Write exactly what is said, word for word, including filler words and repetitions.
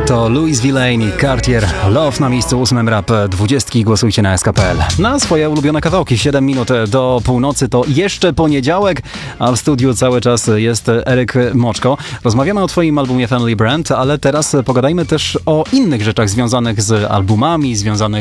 To Louis Villain i Cartier, Love na miejscu ósmym rap dwudziestki. Głosujcie na S K kropka P L. Na swoje ulubione kawałki. siedem minut do północy to jeszcze poniedziałek, a w studiu cały czas jest Eryk Moczko. Rozmawiamy o twoim albumie Family Brand, ale teraz pogadajmy też o innych rzeczach związanych z albumami, związanych